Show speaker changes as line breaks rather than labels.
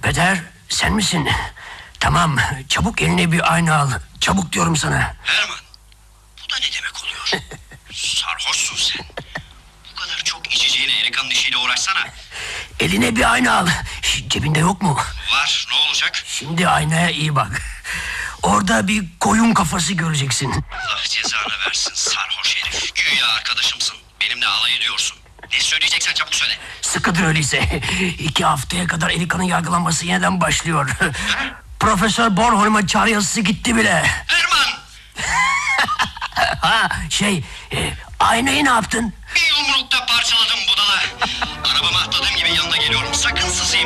Peder, sen misin? Tamam, çabuk eline bir ayna al. Çabuk diyorum sana.
Herman, bu da ne demek oluyor? Sarhoşsun sen. Bu kadar çok içeceğine Erika'nın işiyle uğraşsana.
Eline bir ayna al. Cebinde yok mu?
Var, ne olacak?
Şimdi aynaya iyi bak. Orada bir koyun kafası göreceksin.
Allah cezanı versin sarhoş herif. Güya arkadaşımsın. Benimle alay ediyorsun. Ne söyleyeceksen çabuk söyle.
Sıkıdır öyleyse. 2 haftaya kadar Erika'nın yargılanması yeniden başlıyor. Profesör Bornholm'a çağrı yazısı gitti bile.
Herman!
Aynayı ne yaptın?
Bir yumrukta parçaladım budala. Arabama atladığım gibi yanına geliyorum. Sakın sızayım.